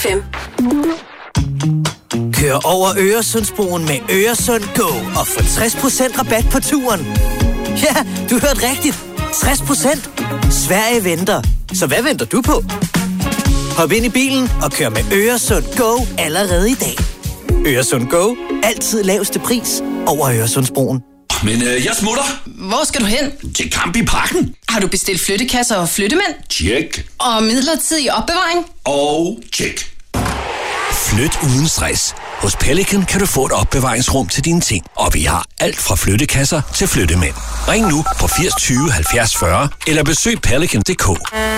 FM. Kør over Øresundsbroen med Øresund Go og få 60% rabat på turen. Ja, du hørte rigtigt. 60%. Sverige venter. Så hvad venter du på? Hop ind i bilen og kør med Øresund Go allerede i dag. Øresund Go. Altid laveste pris over Øresundsbroen. Men jeg smutter. Hvor skal du hen? Til Camp i Parken. Har du bestilt flyttekasser og flyttemænd? Tjek. Og midlertidig opbevaring? Og tjek. Flyt uden stress. Hos Pelican kan du få et opbevaringsrum til dine ting. Og vi har alt fra flyttekasser til flyttemænd. Ring nu på 80 20 70 40 eller besøg pelican.dk.